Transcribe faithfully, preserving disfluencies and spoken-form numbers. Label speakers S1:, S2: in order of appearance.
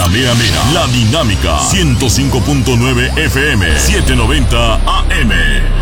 S1: mera mera. La Dinámica ciento cinco punto nueve F M, setecientos noventa A M.